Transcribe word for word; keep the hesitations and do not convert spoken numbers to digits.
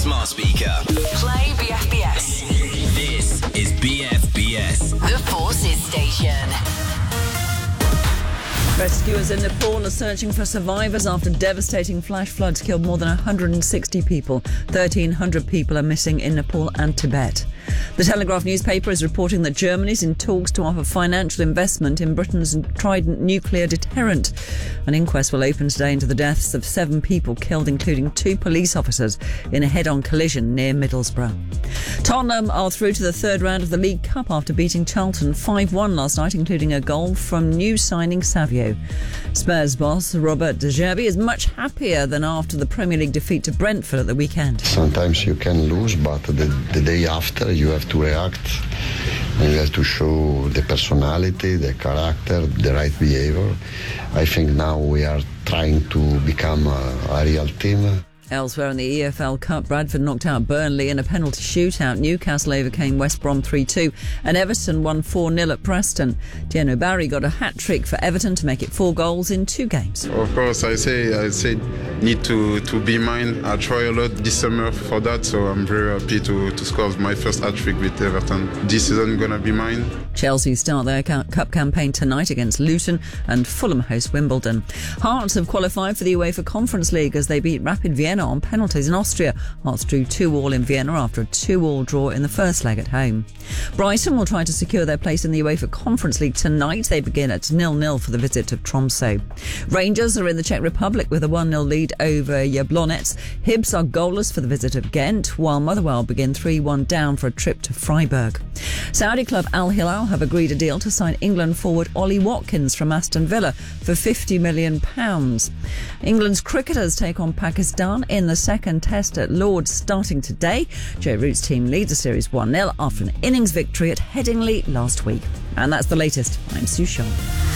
smart speaker. Play B F B S. This is B F B S. The Forces Station. Rescuers in Nepal are searching for survivors after devastating flash floods killed more than one hundred sixty people. thirteen hundred people are missing in Nepal and Tibet. The Telegraph newspaper is reporting that Germany is in talks to offer financial investment in Britain's Trident nuclear deterrent. An inquest will open today into the deaths of seven people killed, including two police officers, in a head-on collision near Middlesbrough. Tottenham are through to the third round of the League Cup after beating Charlton five one last night, including a goal from new signing Savio. Spurs boss Robert De Zerbi is much happier than after the Premier League defeat to Brentford at the weekend. Sometimes you can lose, but the, the day after you have to react and you have to show the personality, the character, the right behavior. I think now we are trying to become a, a real team. Elsewhere in the E F L Cup, Bradford knocked out Burnley in a penalty shootout. Newcastle overcame West Brom three two and Everton won four nil at Preston. Diego Barry got a hat-trick for Everton to make it four goals in two games. Of course, I say I say need to, to be mine. I try a lot this summer for that, so I'm very happy to, to score my first hat-trick with Everton. This season gonna be mine. Chelsea start their cup campaign tonight against Luton and Fulham host Wimbledon. Hearts have qualified for the UEFA Conference League as they beat Rapid Vienna on penalties in Austria. Hearts drew two all in Vienna after a two all draw in the first leg at home. Brighton will try to secure their place in the UEFA Conference League tonight. They begin at nil nil for the visit of Tromsø. Rangers are in the Czech Republic with a one nil lead over Jablonec. Hibs are goalless for the visit of Ghent, while Motherwell begin three one down for a trip to Freiburg. Saudi club Al Hilal have agreed a deal to sign England forward Ollie Watkins from Aston Villa for fifty million pounds. England's cricketers take on Pakistan in the second test at Lord's starting today. Joe Root's team leads the series one nil after an innings victory at Headingley last week. And that's the latest. I'm Sue Shaw.